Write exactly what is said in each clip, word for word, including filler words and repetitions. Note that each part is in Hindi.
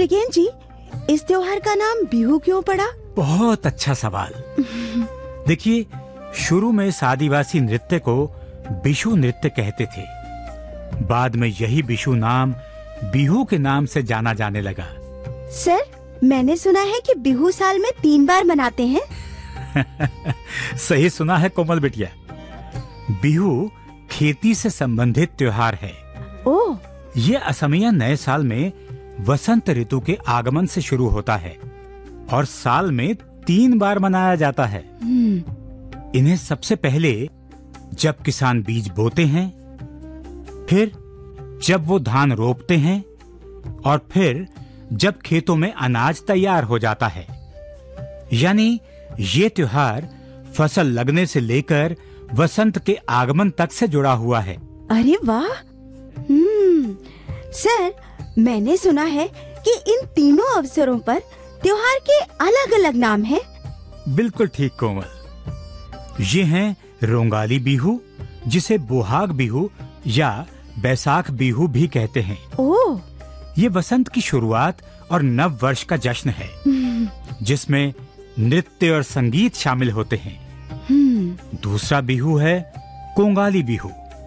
मृगेन जी, इस त्योहार का नाम बिहू क्यों पड़ा? बहुत अच्छा सवाल। देखिए, शुरू में इस आदिवासी नृत्य को बिशु नृत्य कहते थे। बाद में यही बिशु नाम बिहू के नाम से जाना जाने लगा। सर, मैंने सुना है कि बिहू साल में तीन बार मनाते हैं। सही सुना है कोमल बिटिया। बिहू खेती से संबंधित त्योहार है। ओह, ये असमिया नए साल में वसंत ऋतु के आगमन से शुरू होता है और साल में तीन बार मनाया जाता है। इन्हें सबसे पहले जब किसान बीज बोते हैं, फिर जब वो धान रोपते हैं और फिर जब खेतों में अनाज तैयार हो जाता है। यानी ये त्योहार फसल लगने से लेकर वसंत के आगमन तक से जुड़ा हुआ है। अरे वाह। हम्म, सर, मैंने सुना है कि इन तीनों अवसरों पर त्योहार के अलग अलग नाम हैं। बिल्कुल ठीक कोमल। ये हैं रोंगाली बिहू, जिसे बोहाग बिहू या बैसाख बिहू भी कहते हैं। ओह, ये वसंत की शुरुआत और नव वर्ष का जश्न है, जिसमें नृत्य और संगीत शामिल होते हैं। दूसरा बिहू है कोंगाली बिहू।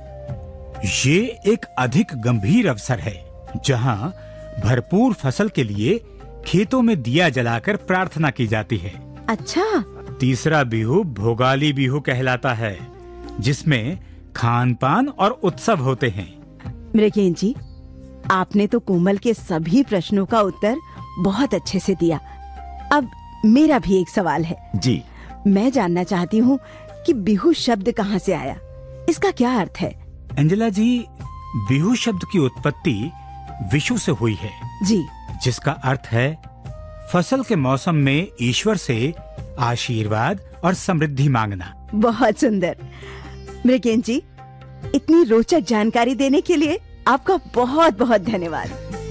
ये एक अधिक गंभीर अवसर है, जहां भरपूर फसल के लिए खेतों में दिया जलाकर प्रार्थना की जाती है। अच्छा। तीसरा बिहू भोगाली बिहू कहलाता है, जिसमें खान पान और उत्सव होते हैं। मृगेन जी, आपने तो कोमल के सभी प्रश्नों का उत्तर बहुत अच्छे से दिया। अब मेरा भी एक सवाल है। जी। मैं जानना चाहती हूँ कि बिहू शब्द कहाँ से आया, इसका क्या अर्थ है? एंजेला जी, बिहू शब्द की उत्पत्ति विशु से हुई है। जी। जिसका अर्थ है फसल के मौसम में ईश्वर से आशीर्वाद और समृद्धि मांगना। बहुत सुंदर। मृगेन जी, इतनी रोचक जानकारी देने के लिए आपका बहुत बहुत धन्यवाद।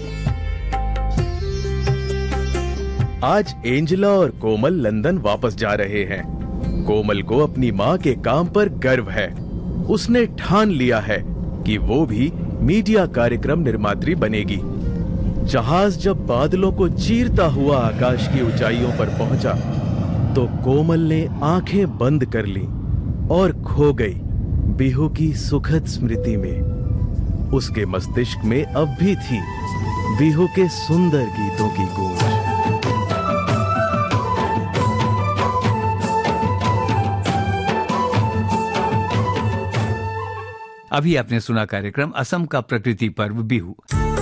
आज एंजेला और कोमल लंदन वापस जा रहे हैं। कोमल को अपनी माँ के काम पर गर्व है। उसने ठान लिया है कि वो भी मीडिया कार्यक्रम निर्मात्री बनेगी। जहाज जब बादलों को चीरता हुआ आकाश की ऊंचाइयों पर पहुंचा, तो कोमल ने आंखें बंद कर लीं और खो गई बिहू की सुखद स्मृति में। उसके मस्तिष्क में अब भी थी बिहू के सुंदर गीतों की गूंज। अभी आपने सुना कार्यक्रम असम का प्रकृति पर्व बिहू।